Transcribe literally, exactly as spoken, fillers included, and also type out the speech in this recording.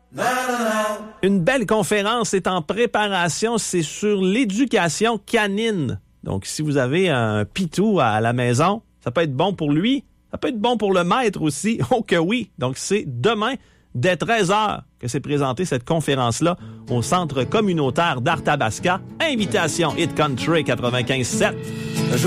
Une belle conférence est en préparation, c'est sur l'éducation canine. Donc, si vous avez un pitou à la maison, ça peut être bon pour lui, ça peut être bon pour le maître aussi. Oh que oui! Donc, c'est demain, dès treize heures, que s'est présentée cette conférence-là au Centre communautaire d'Arthabasca. Invitation Hit Country quatre-vingt-quinze sept.